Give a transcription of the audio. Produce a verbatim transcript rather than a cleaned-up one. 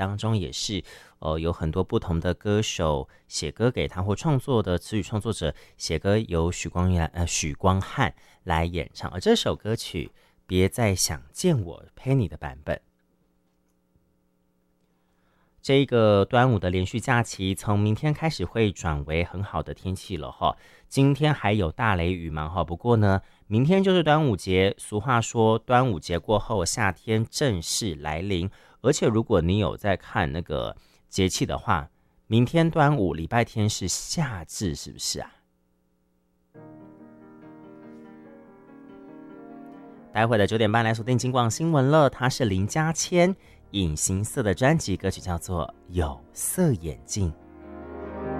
当中也是呃有很多不同的歌手写歌给他，或创作的词语创作者写歌由许光源呃许光汉来演唱。而这首歌曲《别再想见我》陪你的版本。这个端午的连续假期从明天开始会转为很好的天气了哈。今天还有大雷雨嘛哈，不过呢，明天就是端午节。俗话说，端午节过后，夏天正式来临。而且如果你有在看那个节气的话，明天端午礼拜天是夏至，是不是啊？待会的九点半来锁定金广新闻了，他是林嘉谦。隐形色的专辑歌曲叫做《有色眼镜》。